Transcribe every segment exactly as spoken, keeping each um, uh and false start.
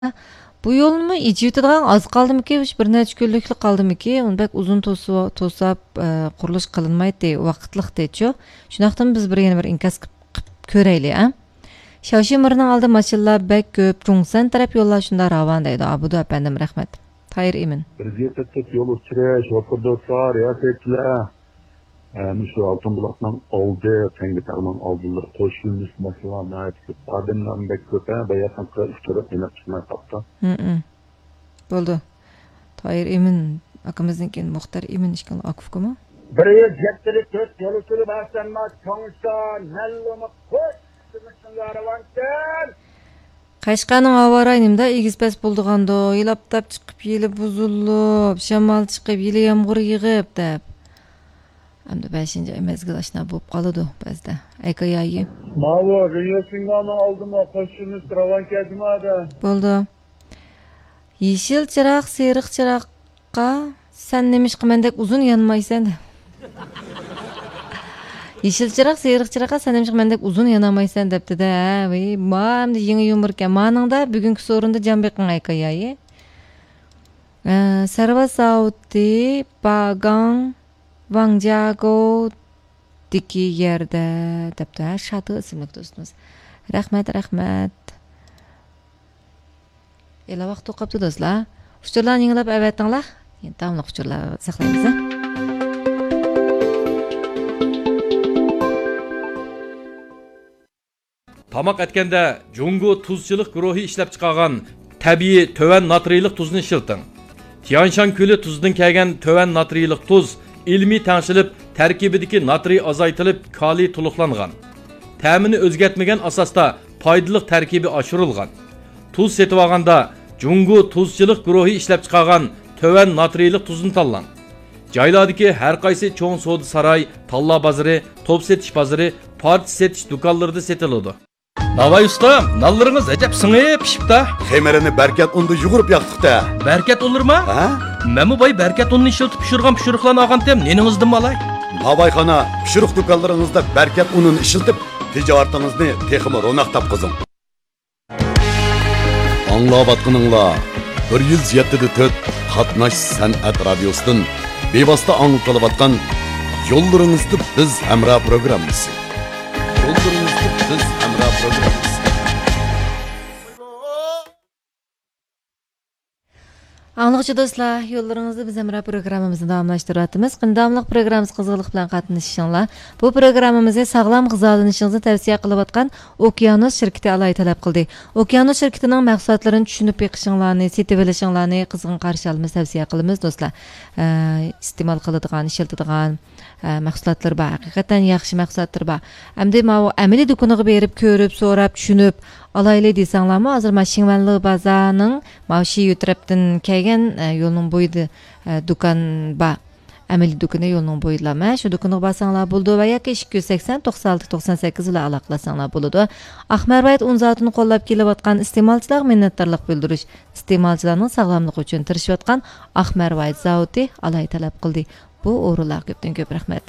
Bu yolmu icitidan az kaldım ki, bir neçə günlükli kaldım ki, onu bek uzun tosu tosap kuruluş kılınmaydı, vakitlik deyço. Şunaqtan biz bir yeni bir inkas köreyli, ha? Şaşı mırının aldı maşallah bek köp, Jungsan taraf yollar şunda ravan deydi. Abudu efendim, rahmet. Hayır imin. Bizge tettek yol uçureş, oturduklar, ya tekler. Yani şu altın bulaktan oldu, tengi takımın aldılar. Koşuyun üstü mesela, ne etki. Ademden bek köpe, bayatın kıra uçurup, yine çıkmaya taptı. Hı hı. Buldu. Hayır imin. Akımızınkin muhtar imin işkan akıfku mu? Bir yıl ceptiri tört yolu sürüp aslanmaz, çoğuştan, mellumı koş, sınırsın yaravanken. Kaşkanın avaraynımda igizpes bulduğanda, yılaptap çıkıp yili buzullup, şamal çıkıp yili yağmur yığıp dep. Hamda beşinci mezgil aşına bulup kalıdı bizde. Eka yayı. Mavo, rüyasınganı aldım o koşunuz travan kedime de. Buldu. Yeşil çırak, sıyırık çırakka sen demiş ki mendek uzun yanmaysan. Yeşil çırak, sıyırık çırakka sen demiş ki mendek uzun yanamaysan depti de. Vay, ma hem de yeni yumurken. Manında bugünkü sorunda Canbek'in eka yayı. Ee, Sarva Sauti, Bagan, Vangjago diki yerde depte şatı isimlik dostumuz. Rahmet rahmet. Ela vaqt to'qabdi do'stlar. Uçurlarni yanglab avatdinglar. Endi tamliq uçurlar saqlaymiz. Tamak etkende Jungo tuzchilik guruhi ishlab chiqargan tabiiy töven natriylik tuzni ishilting. Tianshan ko'li tuzidan kelgan töven natriylik tuz ilmiy tangshilib, tarkibidagi natriy azaytilib, kaliy to'liqlangan. Ta'mini o'zgartmagan asosda foydali tarkibi oshirilgan. Tuz setib olganda Jungo tuzchilik guruhi ishlab chiqargan töven natriylik tuzni tanlang. Joylardagi har qaysi cho'ng savdo saroy, talla bozori, top setish bozori, parti setish do'konlarida setiladi. Navay usta, nallarınız acaba sınıya pişipta. Xemerini berkat undu yugurub yaqtıqda. Berkat olur mu? Ha? Memu bay berkat ununu işiltip pişirgan pişiriklarını ağan tem, neningizdim balay? Nabayxana, pişirik do'konlaringizda berkat ununu işiltip, tijoratingizni texmi ro'naq topqizing. Anglayotganinglar bir yuz yetti nuqta to'rt Qatnash san'at radiosidan bevosita anglatyotgan Yo'llaringizda biz hamroh programmasi. Yo'llaringizda biz hamroh programmasi. Anlıqçı dostlar, yollarınızda biz Emrah programımızı davamlaştırıyoruz. Qındamlıq programımız qızğılıq bilan qatnashishinglar. Bu programımızı sağlam g'izolanishingni tavsiya qilayotgan Okeanos şirkati alay talab qildi. Okeanos şirkatining mahsulotlarini tushunib beqishinglarni, setib olishinglarni qizg'in qarshi olamiz, tavsiya qilamiz do'stlar. Iste'mol qiladigan, ishlatadigan mahsulotlar bor. Haqiqatan yaxshi mahsulotlar bor. Hamda mana amaliy do'koniga berib, ko'rib, so'rab, tushunib alayli desanglarmi, hozir Mashinvanli bozorining mavshi yutrabdan kelgan yo'lning bo'yida do'kon bor. Amaliy do'koni yo'lning bo'yidami? Shu do'konga borsanglar bo'ldi va yoki ikki yuz sakson to'qson olti to'qson sakkiz bilan aloqalasanglar bo'ladi. Ahmarbayt unzotini qo'llab kelayotgan iste'molchilar minnatdorlik bildirish, iste'molchilarning sog'lomligi uchun tirishayotgan Ahmarbayt zavodi alay talab qildi. Bu o'rinlar ko'pdan ko'p rahmat.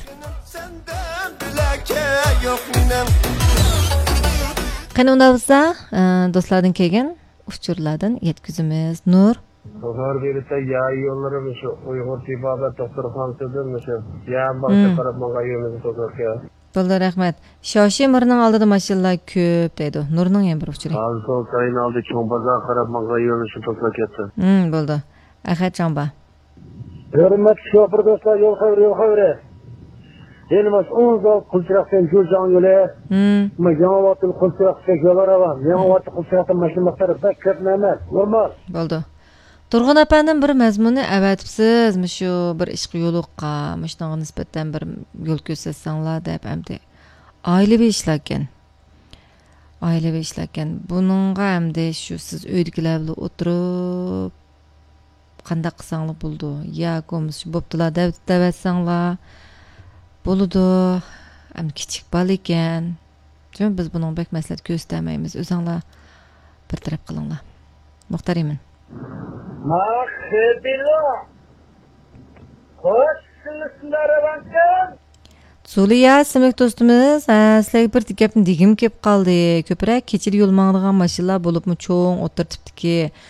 Qani unda bo'lsa, do'stlardan kelgan uchurlardan yetkazimiz. Nur Sohar birlikte yağ yolları şu Uyghur Tibabat Doktorxonasidan şu yağ boshqa qarab mangayimizni to'g'ri. Bo'ldi, rahmat. Shoshi mirning oldida mashinlar ko'p deydi. Nurning ham bir uchuri. Hozir sol sayin oldi cho'ng bozor qarab mangayimizni shu to'g'ri ketdi. Hmm, bo'ldi. Ahad Chamba. Hurmatli shofir do'stlar, yo'l xavri, yo'l xavri. Elmas o'n zal qulchiroqdan Jo'jan yo'li. Hmm. Ma yangiwatil qulchiroqdan yo'llar avam. Yangiwatil qulchiroqdan mashinalari bak ko'p emas. Normal. Bo'ldi. Turg'un apanning bir mazmuni avatibsiz, shu bir ishqi yo'liqqa, shunga nisbatan bir yo'l ko'rsatsanglar deb hamda oilaviy ishlagan. Oilaviy ishlagan. Buningga hamda shu siz uydagilar bilan o'tirib qanday qilsanglar bo'ldi. Ya ko'mish bo'ptilar deb davatsanglar bo'ladi. Ham kichik bola ekan. Chunki biz buning bek maslahat ko'rsatmaymiz. O'zinglar bir taraf qilinglar. Muxtarimin. Mahbilo. Hoş sınıflara bakın. Zuliya Simek dostumuz, ha, sizlarga bir gapni degim kelib qoldi. Ko'proq kechir yo'l mangdigan mashinalar bo'libmi cho'ng o'tir tipdiki